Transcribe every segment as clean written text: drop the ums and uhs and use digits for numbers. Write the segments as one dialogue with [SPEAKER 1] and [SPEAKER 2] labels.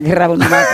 [SPEAKER 1] que rabo una vaca.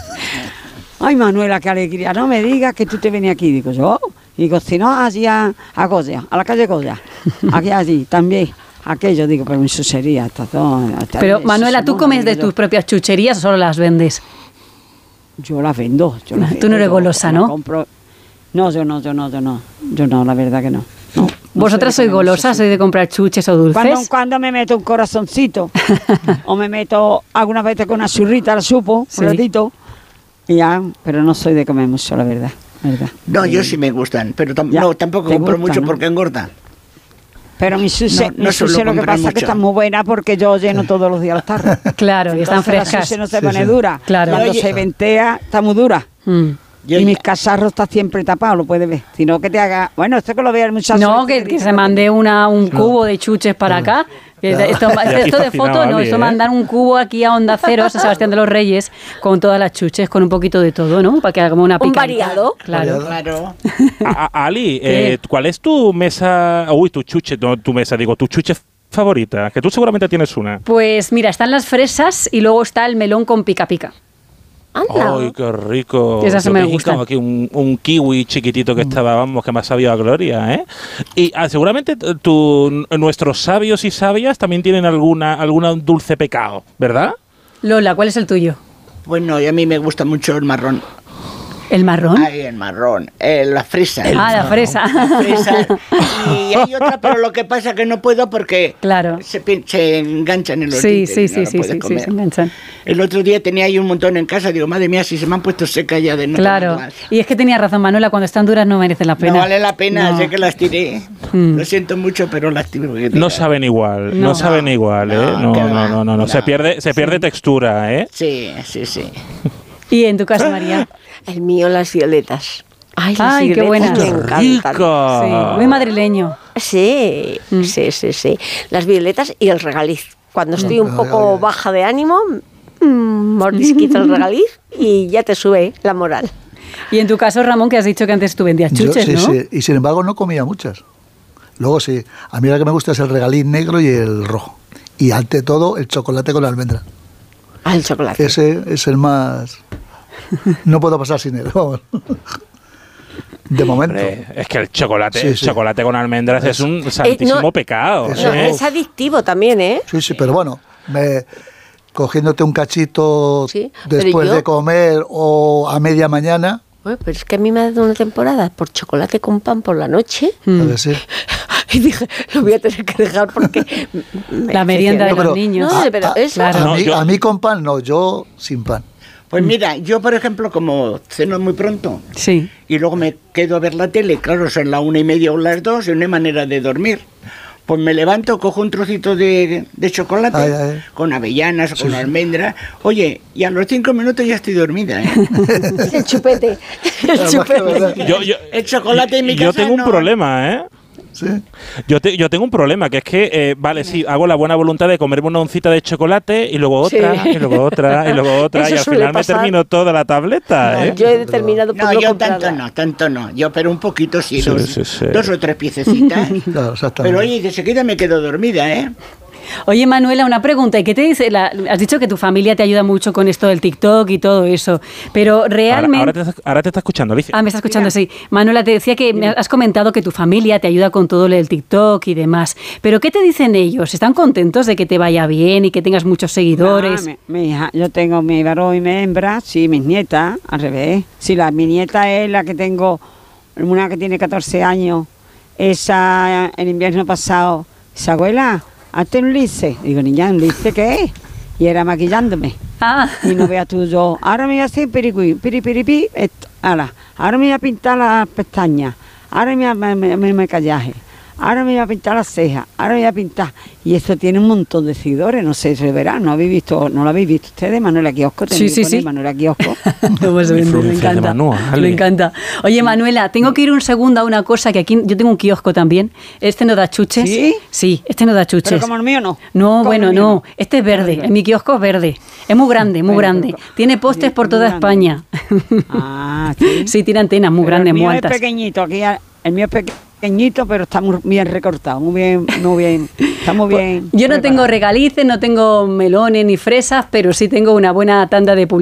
[SPEAKER 1] Ay, Manuela, qué alegría. No me digas que tú te venías aquí. Digo, yo. Digo, si no, allí a Goya, a la calle Goya. Aquí, allí, también. Aquello, digo, pero mi chuchería.
[SPEAKER 2] Pero, Manuela, ¿tú comes de tus propias chucherías o solo las vendes?
[SPEAKER 1] Yo las vendo.
[SPEAKER 2] Tú no eres golosa, ¿no?
[SPEAKER 1] Compro. No, yo no, la verdad que no. No,
[SPEAKER 2] ¿Vosotras sois golosas? ¿Sois de comprar chuches o dulces?
[SPEAKER 1] Cuando me meto un corazoncito o me meto algunas veces con una churrita, la supo, un ratito, y ya, pero no soy de comer mucho, la verdad.
[SPEAKER 3] No, yo sí me gustan, pero tampoco compro mucho, ¿no? Porque engordan.
[SPEAKER 1] Pero mi sushi, lo que pasa es que está muy buena porque yo lleno todos los días las tardes.
[SPEAKER 2] Claro, y están frescas.
[SPEAKER 1] La sushi no se pone dura.
[SPEAKER 2] Claro.
[SPEAKER 1] Cuando se ventea, está muy dura. Y mis cacharros está siempre tapado, lo puedes ver. Si no, que te haga... Bueno, esto que lo vea el muchacho.
[SPEAKER 2] No, que se mande un cubo de chuches para acá. Esto de foto no, eso mandar un cubo aquí a Onda Cero, a San Sebastián de los Reyes, con todas las chuches, con un poquito de todo, ¿no? Para que haga como una picante.
[SPEAKER 4] Un variado.
[SPEAKER 2] Claro.
[SPEAKER 5] Ali, ¿cuál es tu mesa... Uy, tu chuche favorita? Que tú seguramente tienes una.
[SPEAKER 2] Pues mira, están las fresas y luego está el melón con pica pica.
[SPEAKER 4] Anda.
[SPEAKER 5] ¡Ay, qué rico!
[SPEAKER 2] Esas me gustan.
[SPEAKER 5] Aquí un kiwi chiquitito que estaba, vamos, que me ha sabido a gloria, ¿eh? Y seguramente nuestros sabios y sabias también tienen alguna dulce pecado, ¿verdad?
[SPEAKER 2] Lola, ¿cuál es el tuyo?
[SPEAKER 3] Bueno, y a mí me gusta mucho el marrón.
[SPEAKER 2] ¿El marrón?
[SPEAKER 3] Ay, el marrón. La fresa.
[SPEAKER 2] La fresa.
[SPEAKER 3] Y hay otra, pero lo que pasa es que no puedo porque se enganchan en los dientes.
[SPEAKER 2] Sí, se enganchan.
[SPEAKER 3] El otro día tenía ahí un montón en casa. Digo, madre mía, si se me han puesto secas ya de no.
[SPEAKER 2] Claro. Y es que tenía razón, Manuela, cuando están duras no merecen la pena.
[SPEAKER 3] No vale la pena, sé que las tiré. Lo siento mucho, pero las tiré.
[SPEAKER 5] No saben igual, no saben igual, ¿eh? No. Se pierde textura, ¿eh?
[SPEAKER 3] Sí.
[SPEAKER 2] ¿Y en tu caso, María?
[SPEAKER 4] El mío, las violetas. Ay,
[SPEAKER 2] qué buenas.
[SPEAKER 4] Me encantan.
[SPEAKER 2] Sí, muy madrileño.
[SPEAKER 4] Sí. Las violetas y el regaliz. Cuando estoy un poco baja de ánimo, mordisquito el regaliz y ya te sube la moral.
[SPEAKER 2] Y en tu caso, Ramón, que has dicho que antes tú vendías chuches, ¿no?
[SPEAKER 6] Sí, y sin embargo no comía muchas. Luego sí, a mí lo que me gusta es el regaliz negro y el rojo. Y ante todo, el chocolate con almendra.
[SPEAKER 4] El chocolate.
[SPEAKER 6] Ese es el más... No puedo pasar sin él, vamos. De momento.
[SPEAKER 5] Es que el chocolate con almendras es un santísimo pecado.
[SPEAKER 4] Es adictivo también, ¿eh?
[SPEAKER 6] Sí, pero bueno, cogiéndote un cachito después de comer o a media mañana.
[SPEAKER 4] Bueno, pero es que a mí me ha dado una temporada por chocolate con pan por la noche.
[SPEAKER 6] A ver, sí.
[SPEAKER 4] Y dije, lo voy a tener que dejar porque...
[SPEAKER 2] la merienda de los niños.
[SPEAKER 4] No, pero eso...
[SPEAKER 6] Claro. A mí con pan no, yo sin pan.
[SPEAKER 3] Pues mira, yo por ejemplo, como ceno muy pronto y luego me quedo a ver la tele, claro, son las 1:30 o las 2 y no hay manera de dormir. Pues me levanto, cojo un trocito de chocolate con avellanas o con almendras. Oye, y a los 5 minutos ya estoy dormida, ¿eh?
[SPEAKER 4] El chupete.
[SPEAKER 3] El chocolate en mi casa.
[SPEAKER 5] Yo tengo un problema, ¿eh?
[SPEAKER 6] ¿Sí?
[SPEAKER 5] Yo tengo un problema, que es que, hago la buena voluntad de comerme una oncita de chocolate y luego otra, y luego otra, y luego otra, y al final me termino toda la tableta, ¿eh?
[SPEAKER 4] Yo he determinado por
[SPEAKER 3] no yo tanto no. Yo, pero un poquito sí. Dos o tres piececitas.
[SPEAKER 6] Claro, exactamente.
[SPEAKER 3] Pero oye, de seguida me quedo dormida, ¿eh?
[SPEAKER 2] Oye, Manuela, una pregunta. ¿Y qué te dice? Has dicho que tu familia te ayuda mucho con esto del TikTok y todo eso, pero realmente...
[SPEAKER 5] Ahora te está escuchando, Alicia.
[SPEAKER 2] Me está escuchando, sí. Manuela, te decía que me has comentado que tu familia te ayuda con todo el TikTok y demás, pero ¿qué te dicen ellos? ¿Están contentos de que te vaya bien y que tengas muchos seguidores?
[SPEAKER 1] Mi hija, yo tengo mi varón y mi hembra, sí, mis nietas, al revés. Sí, mi nieta es la que tengo, una que tiene 14 años, esa el invierno pasado, esa abuela... Hazte un lice. Digo, niña, ¿un lice qué es? Y era maquillándome. Y no veas tú, yo, ahora me voy a hacer piripiripi, ahora me voy a pintar las pestañas, ahora me voy a maquillaje, ahora me voy a pintar las cejas, ahora me voy a pintar. Y esto tiene un montón de seguidores, no sé, se verá, no lo habéis visto ustedes, Manuela Kiosco,
[SPEAKER 2] sí.
[SPEAKER 1] Manuela Kiosco.
[SPEAKER 2] Me encanta. Oye, Manuela, tengo que ir un segundo a una cosa, que aquí yo tengo un kiosco también. Este no da chuches.
[SPEAKER 1] ¿Sí?
[SPEAKER 2] Sí, este no da chuches.
[SPEAKER 1] Pero como el mío no.
[SPEAKER 2] No, bueno, no. Este es verde. En mi kiosco es verde. Es muy grande, muy grande. Tiene postes por toda España.
[SPEAKER 1] Sí.
[SPEAKER 2] Sí, tiene antenas muy grandes, muy altas.
[SPEAKER 1] El mío es pequeñito, aquí el mío es pequeñito, pero está muy bien recortado, muy bien, está muy bien.
[SPEAKER 2] Yo no tengo regalices, no tengo melones ni fresas, pero sí tengo una buena tanda de publicidad.